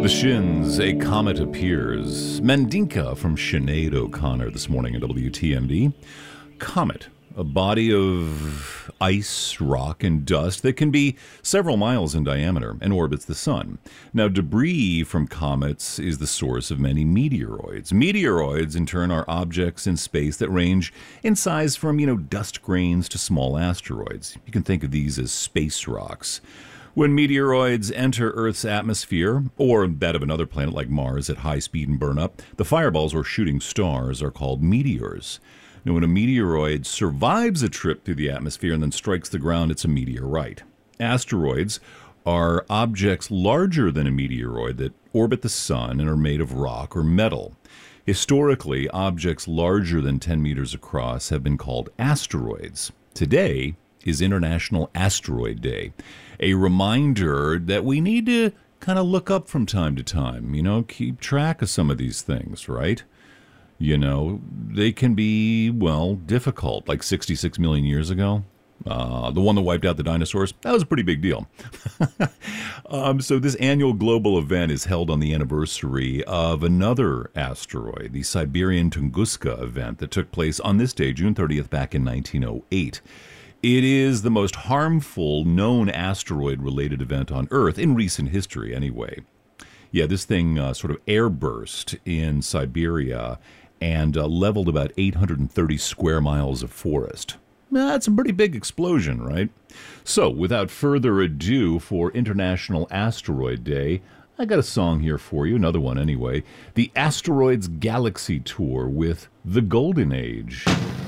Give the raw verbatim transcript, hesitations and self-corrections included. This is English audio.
The Shins, a comet appears. Mandinka from Sinead O'Connor this morning at W T M D. Comet, a body of ice, rock, and dust that can be several miles in diameter and orbits the sun. Now, debris from comets is the source of many meteoroids. Meteoroids, in turn, are objects in space that range in size from, you know, dust grains to small asteroids. You can think of these as space rocks. When meteoroids enter Earth's atmosphere, or that of another planet like Mars at high speed and burn up, the fireballs or shooting stars are called meteors. Now, when a meteoroid survives a trip through the atmosphere and then strikes the ground, it's a meteorite. Asteroids are objects larger than a meteoroid that orbit the sun and are made of rock or metal. Historically, objects larger than ten meters across have been called asteroids. Today is International Asteroid Day, a reminder that we need to kind of look up from time to time, you know, keep track of some of these things, right? You know, they can be, well, difficult, like sixty-six million years ago. Uh, the one that wiped out the dinosaurs, that was a pretty big deal. um, so this annual global event is held on the anniversary of another asteroid, the Siberian Tunguska event that took place on this day, June thirtieth, back in nineteen oh eight. It is the most harmful known asteroid-related event on Earth, in recent history anyway. Yeah, this thing uh, sort of airburst in Siberia and uh, leveled about eight hundred thirty square miles of forest. Now, that's a pretty big explosion, right? So, without further ado, for International Asteroid Day, I got a song here for you, another one anyway, the Asteroids Galaxy Tour with The Golden Age.